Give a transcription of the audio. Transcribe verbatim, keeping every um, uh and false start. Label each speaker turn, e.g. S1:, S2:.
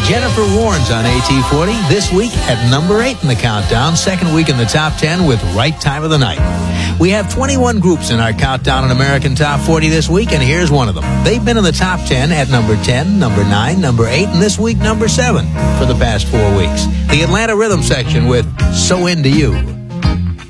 S1: Jennifer Warnes on A T forty, this week at number eight in the countdown, second week in the top ten with Right Time of the Night. We have twenty-one groups in our countdown in American Top forty this week, and here's one of them. They've been in the top ten at number ten, number nine, number eight, and this week number seven for the past four weeks. The Atlanta Rhythm Section with So Into You.